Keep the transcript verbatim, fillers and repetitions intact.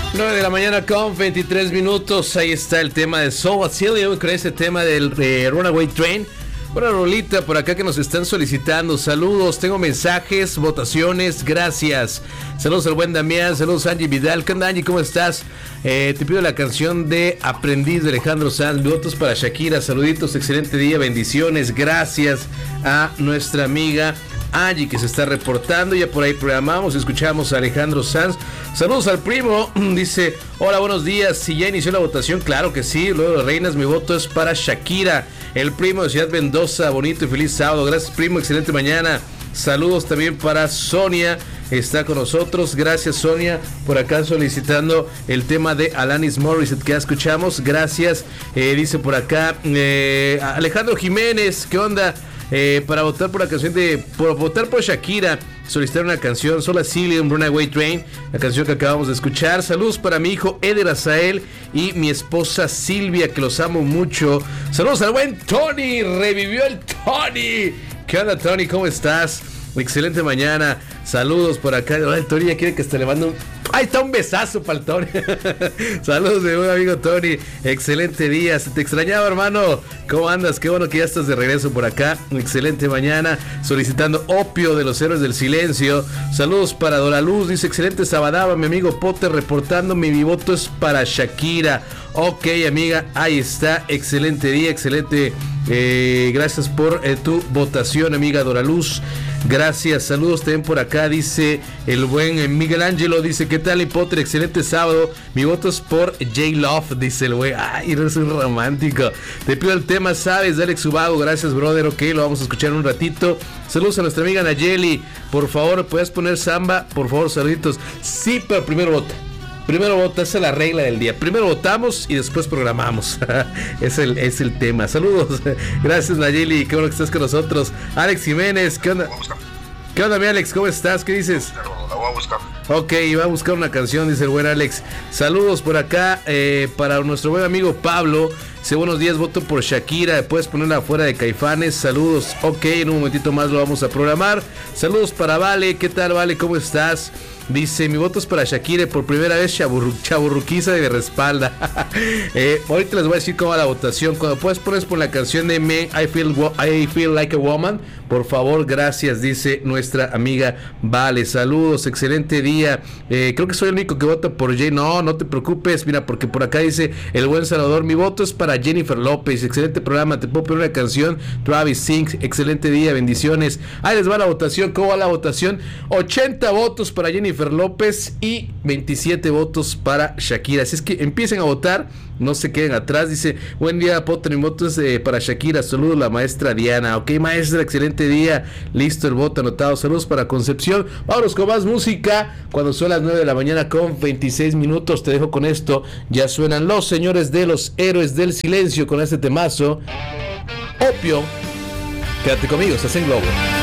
nueve de la mañana con veintitrés minutos. Ahí está el tema de Soul Asylum con ese tema del eh, Runaway Train. Una rolita por acá que nos están solicitando. Saludos, tengo mensajes, votaciones, gracias. Saludos al buen Damián, saludos a Angie Vidal. ¿Qué onda, Angie? ¿Cómo estás? Eh, te pido la canción de Aprendiz de Alejandro Sanz. Votos para Shakira, saluditos, excelente día, bendiciones. Gracias a nuestra amiga Angie que se está reportando. Ya por ahí programamos, escuchamos a Alejandro Sanz. Saludos al primo, dice: hola, buenos días. Si ya inició la votación, claro que sí. Luego de Reinas, mi voto es para Shakira. El primo de Ciudad Mendoza, bonito y feliz sábado. Gracias, primo, excelente mañana. Saludos también para Sonia, está con nosotros. Gracias, Sonia, por acá solicitando el tema de Alanis Morissette que ya escuchamos. Gracias. Eh, dice por acá eh, Alejandro Jiménez, ¿qué onda? Eh, para votar por la canción de por votar por Shakira, solicitar una canción, Soul Asylum, Runaway Train, la canción que acabamos de escuchar. Saludos para mi hijo Eder Azael y mi esposa Silvia, que los amo mucho. Saludos al buen Tony, revivió el Tony. ¿Qué onda, Tony? ¿Cómo estás? Excelente mañana. Saludos por acá. El Tony ya quiere que te le mande un... ¡Ahí está un besazo para el Tony! Saludos de buen amigo Tony. Excelente día. Se te extrañaba, hermano. ¿Cómo andas? Qué bueno que ya estás de regreso por acá. Excelente mañana. Solicitando Opio de los Héroes del Silencio. Saludos para Dora Luz. Dice: excelente sabadaba, mi amigo Potter reportándome. Mi voto es para Shakira. Ok, amiga. Ahí está. Excelente día. Excelente. Eh, gracias por eh, tu votación, amiga Dora Luz. Gracias, saludos también por acá, dice el buen eh, Miguel Ángelo, dice: ¿qué tal, Potter? Excelente sábado, mi voto es por J-Love, dice el güey. Ay, eres un romántico. Te pido el tema, ¿sabes? De Alex Ubago, gracias, brother. Ok, lo vamos a escuchar un ratito. Saludos a nuestra amiga Nayeli, por favor, ¿puedes poner samba? Por favor, saluditos. Sí, pero primero vota. Primero vota, esa es la regla del día. Primero votamos y después programamos. es, el, es el tema. Saludos. Gracias, Nayeli. Qué bueno que estás con nosotros. Alex Jiménez, ¿qué onda? ¿Qué onda, mi Alex? ¿Cómo estás? ¿Qué dices? La voy a buscar. Ok, va a buscar una canción, dice el buen Alex. Saludos por acá eh, para nuestro buen amigo Pablo. Dice: buenos días, voto por Shakira. Puedes ponerla afuera de Caifanes. Saludos. Ok, en un momentito más lo vamos a programar. Saludos para Vale. ¿Qué tal, Vale? ¿Cómo estás? Dice: mi voto es para Shakira, por primera vez chaburru, chaburruquiza de respalda. eh, ahorita les voy a decir cómo va la votación. Cuando puedes pones por la canción de Me, I Feel, I Feel Like a Woman. Por favor, gracias, dice nuestra amiga Vale. Saludos, excelente día. Eh, creo que soy el único que vota por Jay. No, no te preocupes, mira, porque por acá dice el buen Salvador: mi voto es para Jennifer López. Excelente programa, te puedo poner una canción. Travis Sings, excelente día, bendiciones. Ahí les va la votación. ¿Cómo va la votación? ochenta votos para Jennifer López y veintisiete votos para Shakira. Así es que empiecen a votar, no se queden atrás. Dice: buen día, Potter, mi voto es eh, para Shakira. Saludos la maestra Diana. Ok, maestra, excelente día. Listo el voto anotado. Saludos para Concepción. Vámonos con más música. Cuando son las nueve de la mañana con veintiséis minutos, te dejo con esto. Ya suenan los señores de los Héroes del Silencio con este temazo, Opio. Quédate conmigo, estás en Globo.